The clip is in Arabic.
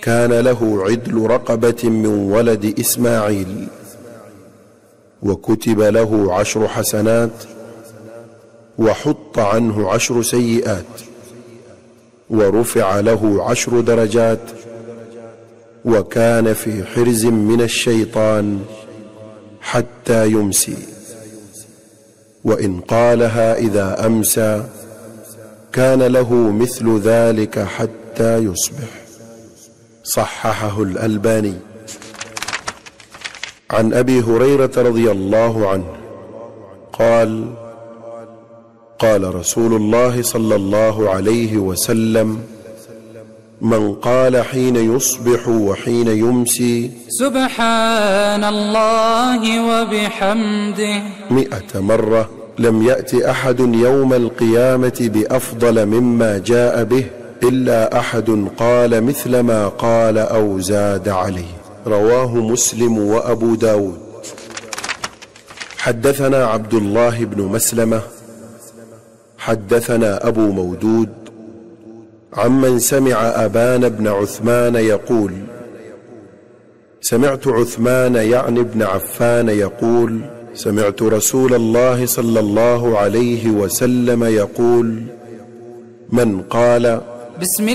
كان له عدل رقبة من ولد إسماعيل، وكتب له 10 حسنات وحط عنه 10 سيئات، ورفع له 10 درجات، وكان في حرز من الشيطان حتى يمسي، وإن قالها إذا أمسى كان له مثل ذلك حتى يصبح. صححه الألباني. عن أبي هريرة رضي الله عنه قال: قال رسول الله صلى الله عليه وسلم: من قال حين يصبح وحين يمسي سبحان الله وبحمده 100 مرة لم يأت أحد يوم القيامة بأفضل مما جاء به إلا أحد قال مثل ما قال أو زاد عليه. رواه مسلم وأبو داود. حدثنا عبد الله بن مسلمة حدثنا أبو مودود عمن سمع أبان بن عثمان يقول: سمعت عثمان يعني بن عفان يقول: سمعت رسول الله صلى الله عليه وسلم يقول: من قال بسم